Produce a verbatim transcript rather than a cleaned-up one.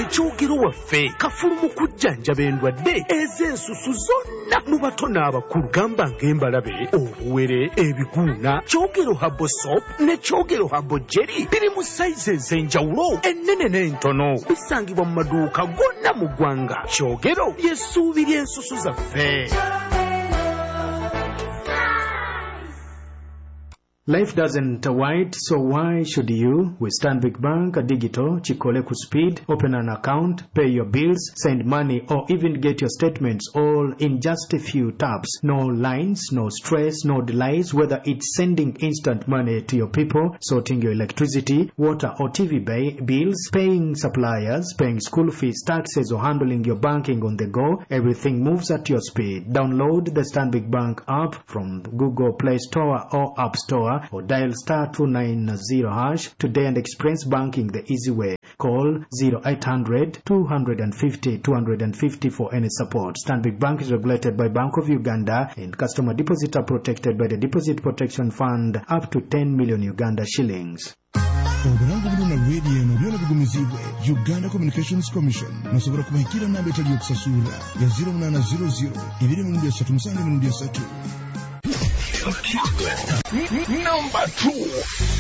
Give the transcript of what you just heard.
kyogero waffe kafulumu kujjanjaba endwadde ez'ensusu zonna mu bato n'abakulu gamba ng'embalabe obuwere ebiguuna kyogero habo soap ne kyogero habo jerry biri mu sayizi ez'enjawulo ennene n'entono bisangibwa mu maduuka gonna mu ggwanga kyogero ly'essuubi ly'ensusu zaffe. Life doesn't wait, so why should you? With Stanbic Bank Digital, Chikole ku speed, open an account, pay your bills, send money, or even get your statements all in just a few taps. No lines, no stress, no delays, whether it's sending instant money to your people, sorting your electricity, water or T V bay- bills, paying suppliers, paying school fees, taxes, or handling your banking on the go, everything moves at your speed. Download the Stanbic Bank app from the Google Play Store or App Store, or dial star two nine zero hash today and experience banking the easy way. Call zero eight hundred two fifty two fifty for any support. Stanbic Bank is regulated by Bank of Uganda, and customer deposits are protected by the Deposit Protection Fund up to ten million Uganda shillings. Obulango buno na radio no byona bigumizibwe Uganda Communications Commission nasobora kubahikira namba etali yokusasula ya zero nine zero zero ibiri mu three musange mu three. Number two.